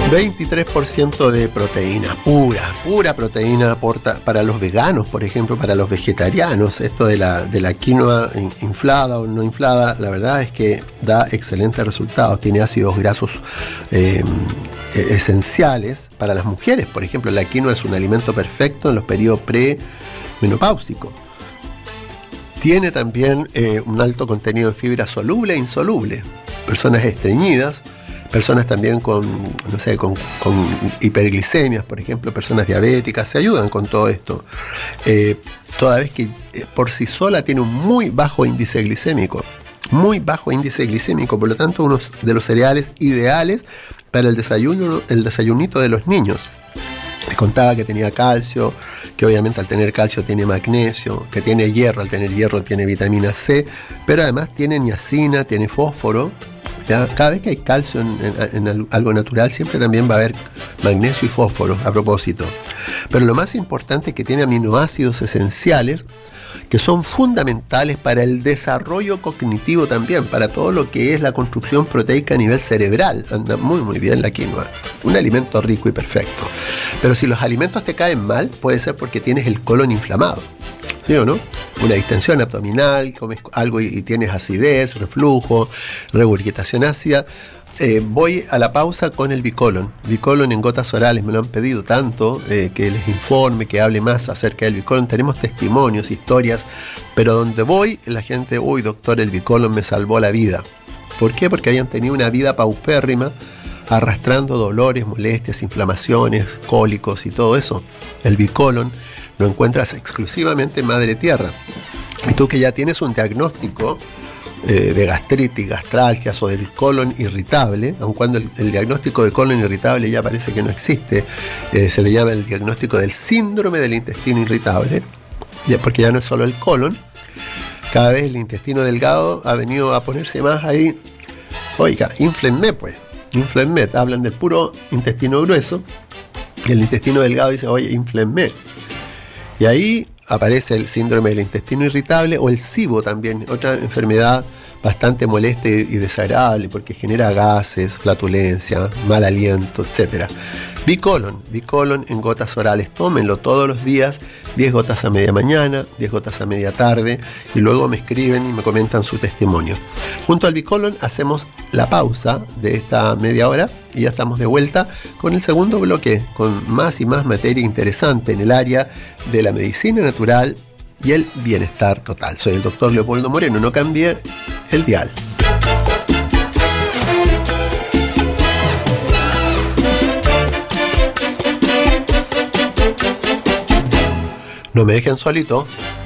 23% de proteína, pura proteína aporta para los veganos, por ejemplo, para los vegetarianos. Esto de la quinoa inflada o no inflada, la verdad es que da excelentes resultados. Tiene ácidos grasos esenciales para las mujeres. Por ejemplo, la quinoa es un alimento perfecto en los periodos premenopáusicos. Tiene también un alto contenido de fibra soluble e insoluble. Personas estreñidas, personas también con hiperglicemias, por ejemplo, personas diabéticas, se ayudan con todo esto. Toda vez que por sí sola tiene un muy bajo índice glicémico, por lo tanto uno de los cereales ideales para el desayunito de los niños. Les contaba que tenía calcio, que obviamente al tener calcio tiene magnesio, que tiene hierro, al tener hierro tiene vitamina C, pero además tiene niacina, tiene fósforo. ¿Ya? Cada vez que hay calcio en algo natural, siempre también va a haber magnesio y fósforo, a propósito. Pero lo más importante es que tiene aminoácidos esenciales que son fundamentales para el desarrollo cognitivo también, para todo lo que es la construcción proteica a nivel cerebral. Anda muy bien la quinoa. Un alimento rico y perfecto. Pero si los alimentos te caen mal, puede ser porque tienes el colon inflamado. ¿Sí o no? Una distensión abdominal, comes algo y tienes acidez, reflujo, regurgitación ácida. Voy a la pausa con el Bicolon. Bicolon en gotas orales, me lo han pedido tanto, que les informe, que hable más acerca del Bicolon. Tenemos testimonios, historias, pero donde voy, la gente, uy doctor, el Bicolon me salvó la vida. ¿Por qué? Porque habían tenido una vida paupérrima, arrastrando dolores, molestias, inflamaciones, cólicos y todo eso. El Bicolon lo encuentras exclusivamente en Madre Tierra. Y tú que ya tienes un diagnóstico de gastritis, gastralgias o del colon irritable, aun cuando el diagnóstico de colon irritable ya parece que no existe, se le llama el diagnóstico del síndrome del intestino irritable, porque ya no es solo el colon, cada vez el intestino delgado ha venido a ponerse más ahí. Oiga, inflenme pues, hablan del puro intestino grueso, y el intestino delgado dice, oye, inflenme. Y ahí aparece el síndrome del intestino irritable o el SIBO también, otra enfermedad bastante molesta y desagradable porque genera gases, flatulencia, mal aliento, etc. Bicolon en gotas orales, tómenlo todos los días, 10 gotas a media mañana, 10 gotas a media tarde, y luego me escriben y me comentan su testimonio. Junto al Bicolon hacemos la pausa de esta media hora y ya estamos de vuelta con el segundo bloque, con más y más materia interesante en el área de la medicina natural y el bienestar total. Soy el doctor Leopoldo Moreno, no cambie el dial. No me dejen solito.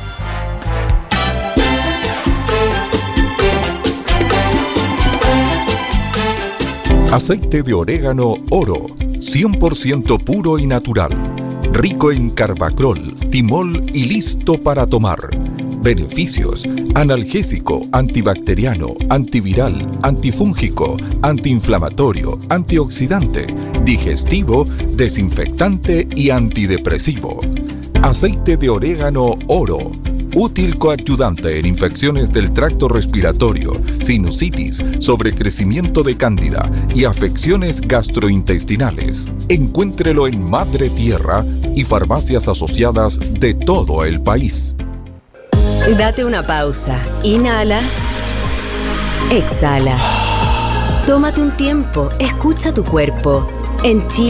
Aceite de orégano Oro, 100% puro y natural. Rico en carbacrol, timol y listo para tomar. Beneficios: analgésico, antibacteriano, antiviral, antifúngico, antiinflamatorio, antioxidante, digestivo, desinfectante y antidepresivo. Aceite de orégano Oro. Útil coadyuvante en infecciones del tracto respiratorio, sinusitis, sobrecrecimiento de cándida y afecciones gastrointestinales. Encuéntrelo en Madre Tierra y farmacias asociadas de todo el país. Date una pausa. Inhala. Exhala. Tómate un tiempo. Escucha tu cuerpo. En Chile